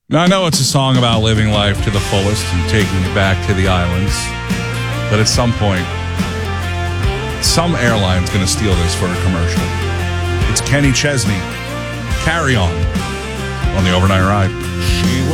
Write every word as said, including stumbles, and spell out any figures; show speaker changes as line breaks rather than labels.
Now, I know it's a song about living life to the fullest and taking you back to the islands, but at some point, some airline's going to steal this for a commercial. It's Kenny Chesney. Carry On on the Overnight Ride.